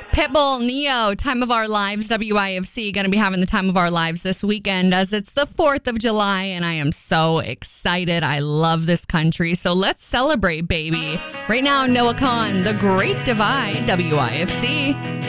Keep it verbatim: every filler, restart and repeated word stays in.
Pitbull, Neo, Time of Our Lives, W I F C, going to be having the time of our lives this weekend as it's the fourth of July, and I am so excited. I love this country, so let's celebrate, baby. Right now, Noah Kahan, The Great Divide, W I F C.